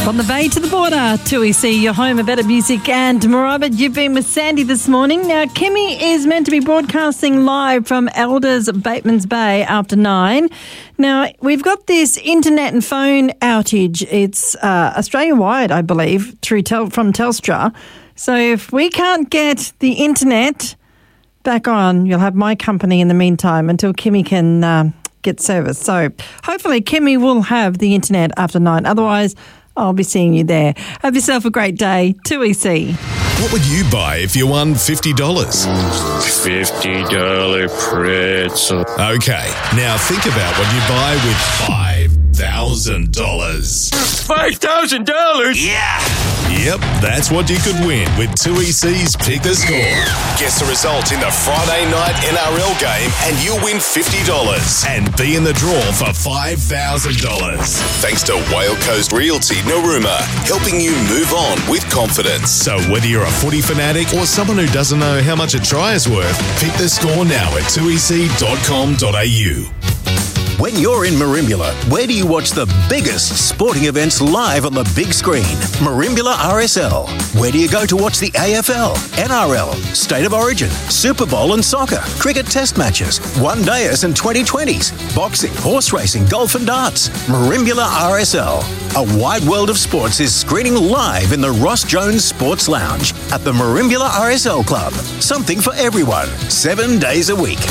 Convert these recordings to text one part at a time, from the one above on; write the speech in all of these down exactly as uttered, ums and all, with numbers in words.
From the Bay to the border, two E C, your home of better music and more of it. You've been with Sandy this morning. Now, Kimmy is meant to be broadcasting live from Elders, Bateman's Bay after nine. Now, we've got this internet and phone outage. It's uh, Australia-wide, I believe, through tel- from Telstra. So if we can't get the internet back on, you'll have my company in the meantime until Kimmy can uh, get service. So hopefully Kimmy will have the internet after nine. Otherwise, I'll be seeing you there. Have yourself a great day. two E C. What would you buy if you won fifty dollars? fifty dollars pretzel. Okay, now think about what you buy with five thousand dollars. five thousand dollars? Yeah! Yep, that's what you could win with two E C's Pick the Score. Guess the result in the Friday night N R L game and you'll win fifty dollars and be in the draw for five thousand dollars. Thanks to Whale Coast Realty Narooma, helping you move on with confidence. So whether you're a footy fanatic or someone who doesn't know how much a try is worth, pick the score now at two e c dot com dot a u. When you're in Merimbula, where do you watch the biggest sporting events live on the big screen? Merimbula R S L. Where do you go to watch the A F L, N R L, State of Origin, Super Bowl and soccer, cricket test matches, one-dayers and twenty twenties, boxing, horse racing, golf and darts? Merimbula R S L. A wide world of sports is screening live in the Ross Jones Sports Lounge at the Merimbula R S L Club. Something for everyone, seven days a week.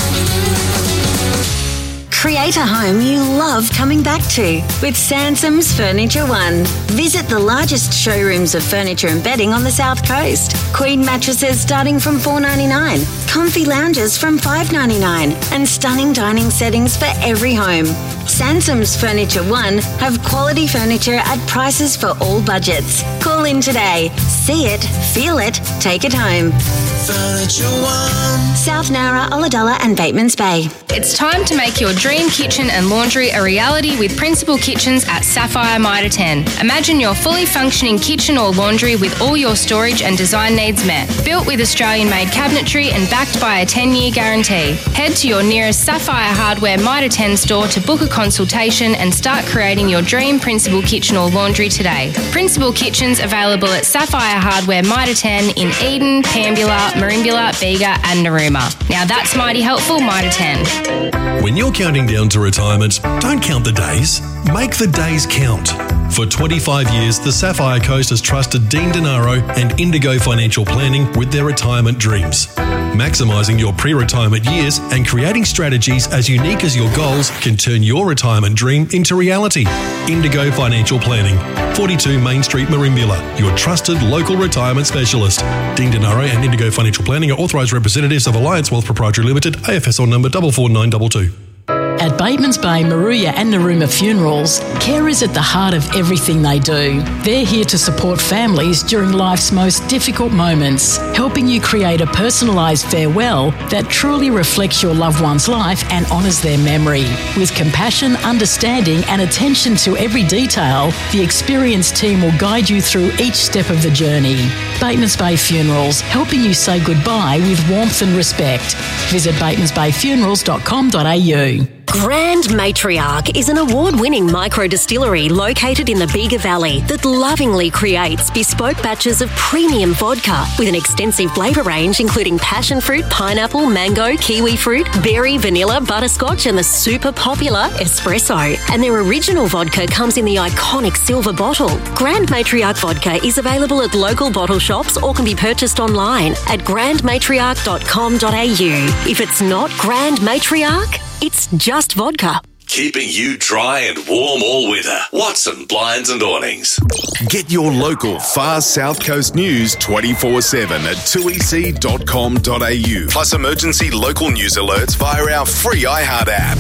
Create a home you love coming back to with Sansom's Furniture One. Visit the largest showrooms of furniture and bedding on the South Coast. Queen mattresses starting from four dollars ninety-nine, comfy lounges from five dollars ninety-nine, and stunning dining settings for every home. Sansom's Furniture One have quality furniture at prices for all budgets. Call in today. See it, feel it, take it home. Furniture One. South Nowra, Ulladulla and Bateman's Bay. It's time to make your dream kitchen and laundry a reality with Principal Kitchens at Sapphire Mitre ten. Imagine your fully functioning kitchen or laundry with all your storage and design needs met. Built with Australian-made cabinetry and backed by a ten-year guarantee. Head to your nearest Sapphire Hardware Mitre ten store to book a consultation and start creating your dream Principal kitchen or laundry today. Principal Kitchens available at Sapphire Hardware Mitre ten in Eden, Pambula, Merimbula, Bega and Narooma. Now that's mighty helpful, Mitre ten. When you're counting down to retirement, don't count the days. Make the days count. For twenty-five years, the Sapphire Coast has trusted Dean Denaro and Indigo Financial Planning with their retirement dreams. Maximising your pre-retirement years and creating strategies as unique as your goals can turn your retirement dream into reality. Indigo Financial Planning, forty-two Main Street, Merimbula, your trusted local retirement specialist. Dean Denaro and Indigo Financial Planning are authorised representatives of Alliance Wealth Proprietary Limited, A F S O number four four nine two two. At Bateman's Bay, Maruya and Narooma Funerals, care is at the heart of everything they do. They're here to support families during life's most difficult moments, helping you create a personalised farewell that truly reflects your loved one's life and honours their memory. With compassion, understanding and attention to every detail, the experienced team will guide you through each step of the journey. Bateman's Bay Funerals, helping you say goodbye with warmth and respect. Visit batemans bay funerals dot com dot a u. Grand Matriarch is an award-winning micro-distillery located in the Bega Valley that lovingly creates bespoke batches of premium vodka with an extensive flavour range including passion fruit, pineapple, mango, kiwi fruit, berry, vanilla, butterscotch and the super popular espresso. And their original vodka comes in the iconic silver bottle. Grand Matriarch vodka is available at local bottle shops or can be purchased online at grand matriarch dot com dot a u. If it's not Grand Matriarch, it's just vodka. Keeping you dry and warm all winter. Watson Blinds and Awnings. Get your local Far South Coast news twenty-four seven at two e c dot com dot a u. Plus emergency local news alerts via our free iHeart app.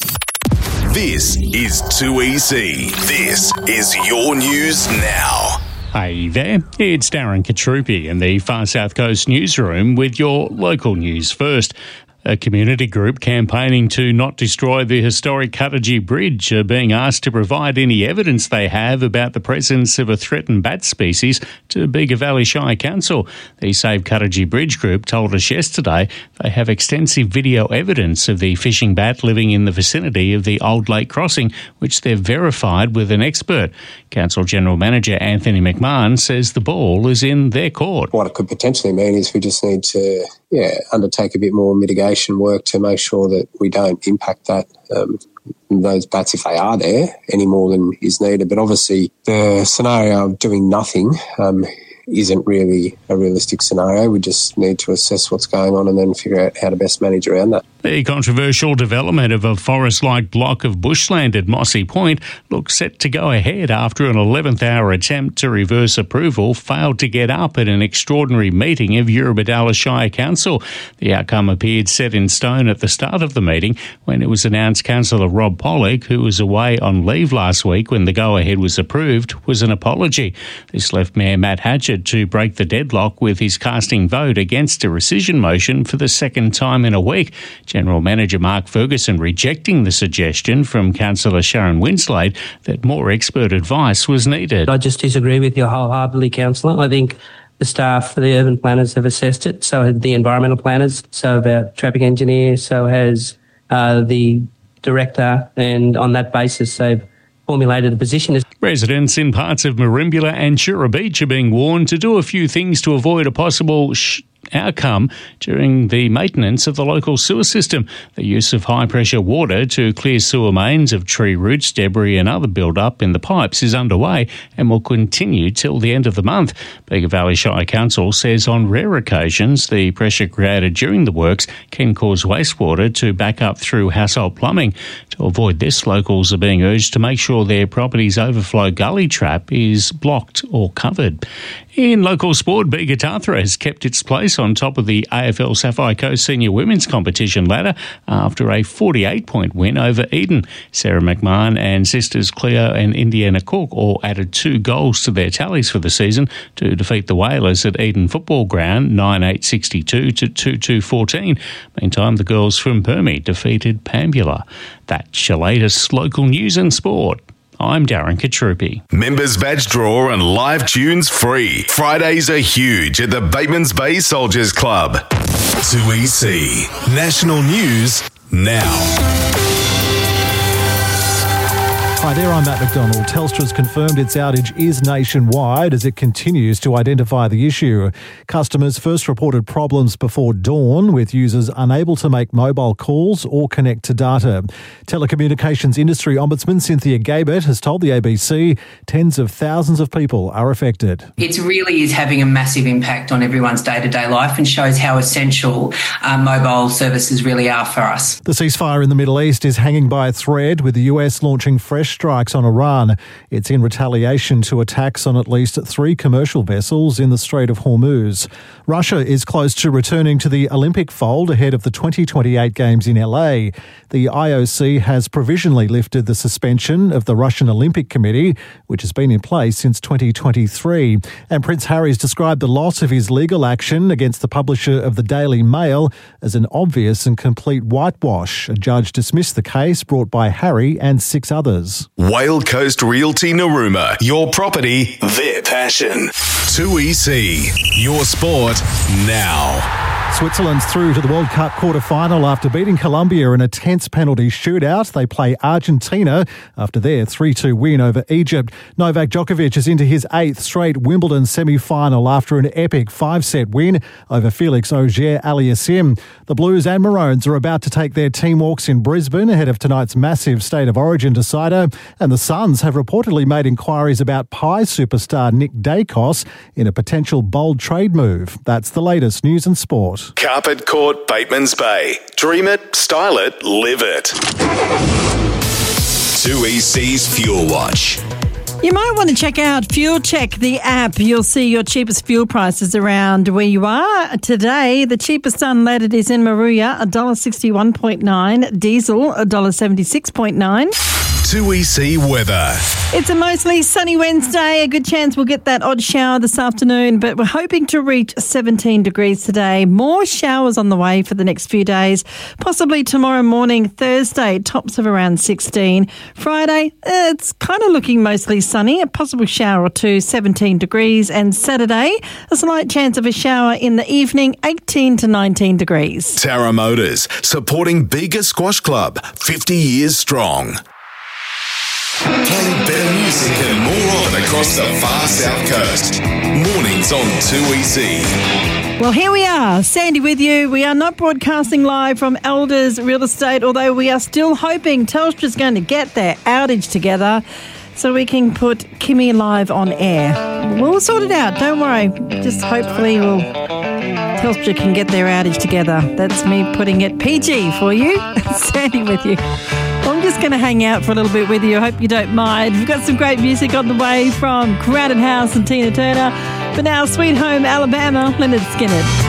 This is two E C. This is your news now. Hey there, it's Darren Katrupi in the Far South Coast newsroom with your local news first. A community group campaigning to not destroy the historic Cuttagee Bridge are being asked to provide any evidence they have about the presence of a threatened bat species to Bega Valley Shire Council. The Save Cuttagee Bridge group told us yesterday they have extensive video evidence of the fishing bat living in the vicinity of the Old Lake Crossing, which they've verified with an expert. Council General Manager Anthony McMahon says the ball is in their court. What it could potentially mean is we just need to yeah, undertake a bit more mitigation work to make sure that we don't impact that um, those bats, if they are there, any more than is needed. But obviously the scenario of doing nothing um, isn't really a realistic scenario. We just need to assess what's going on and then figure out how to best manage around that. The controversial development of a forest-like block of bushland at Mossy Point looks set to go ahead after an eleventh hour attempt to reverse approval failed to get up at an extraordinary meeting of Eurobodalla Shire Council. The outcome appeared set in stone at the start of the meeting when it was announced Councillor Rob Pollock, who was away on leave last week when the go-ahead was approved, was an apology. This left Mayor Matt Hatchett to break the deadlock with his casting vote against a rescission motion for the second time in a week. General Manager Mark Ferguson rejecting the suggestion from Councillor Sharon Winslade that more expert advice was needed. I just disagree with you wholeheartedly, Councillor. I think the staff for the urban planners have assessed it, so have the environmental planners, so have our traffic engineer, so has uh, the director, and on that basis they've formulated a position. Residents in parts of Merimbula and Shura Beach are being warned to do a few things to avoid a possible sh- outcome during the maintenance of the local sewer system. The use of high-pressure water to clear sewer mains of tree roots, debris and other build-up in the pipes is underway and will continue till the end of the month. Bega Valley Shire Council says on rare occasions the pressure created during the works can cause wastewater to back up through household plumbing. To avoid this, locals are being urged to make sure their property's overflow gully trap is blocked or covered. In local sport, Bega Tathra has kept its place on top of the A F L Sapphire Coast Senior Women's Competition ladder after a forty-eight point win over Eden. Sarah McMahon and sisters Cleo and Indiana Cook all added two goals to their tallies for the season to defeat the Whalers at Eden Football Ground nine eight sixty-two to two two fourteen. Meantime, the girls from Permi defeated Pambula. That's your latest local news and sport. I'm Darren Katrupi. Members badge draw and live tunes free. Fridays are huge at the Batemans Bay Soldiers Club. two E C National News now. Hi there, I'm Matt McDonald. Telstra's confirmed its outage is nationwide as it continues to identify the issue. Customers first reported problems before dawn, with users unable to make mobile calls or connect to data. Telecommunications Industry Ombudsman Cynthia Gabert has told the A B C tens of thousands of people are affected. It really is having a massive impact on everyone's day-to-day life and shows how essential uh, mobile services really are for us. The ceasefire in the Middle East is hanging by a thread, with the U S launching fresh strikes on Iran. It's in retaliation to attacks on at least three commercial vessels in the Strait of Hormuz. Russia is close to returning to the Olympic fold ahead of the twenty twenty-eight Games in L A. The I O C has provisionally lifted the suspension of the Russian Olympic Committee, which has been in place since twenty twenty-three. And Prince Harry's described the loss of his legal action against the publisher of the Daily Mail as an obvious and complete whitewash. A judge dismissed the case brought by Harry and six others. Whale Coast Realty Narooma. Your property, their passion. two E C. Your sport now. Switzerland's through to the World Cup quarter-final after beating Colombia in a tense penalty shootout. They play Argentina after their three two win over Egypt. Novak Djokovic is into his eighth straight Wimbledon semi-final after an epic five-set win over Felix Auger-Aliassime. The Blues and Maroons are about to take their team walks in Brisbane ahead of tonight's massive State of Origin decider. And the Suns have reportedly made inquiries about Pie superstar Nick Dacos in a potential bold trade move. That's the latest news and sport. Carpet Court, Batemans Bay. Dream it, style it, live it. two E C's Fuel Watch. You might want to check out Fuel Check, the app. You'll see your cheapest fuel prices around where you are. Today, the cheapest unleaded is in Moruya, one dollar sixty-one point nine. Diesel, one dollar seventy-six point nine. two E C weather. It's a mostly sunny Wednesday. A good chance we'll get that odd shower this afternoon, but we're hoping to reach seventeen degrees today. More showers on the way for the next few days. Possibly tomorrow morning, Thursday, tops of around sixteen. Friday, it's kind of looking mostly sunny. A possible shower or two, seventeen degrees. And Saturday, a slight chance of a shower in the evening, eighteen to nineteen degrees. Tara Motors, supporting Bega Squash Club, fifty years strong. Playing better music and more of it across the far south coast. Mornings on two E C. Well, here we are, Sandy with you. We are not broadcasting live from Elders Real Estate, although we are still hoping Telstra's going to get their outage together so we can put Kimmy live on air. We'll sort it out, don't worry. Just hopefully we'll Telstra can get their outage together. That's me putting it P G for you. Sandy with you. I'm just going to hang out for a little bit with you. I hope you don't mind. We've got some great music on the way from Crowded House and Tina Turner. But now, Sweet Home Alabama, Leonard Skinner.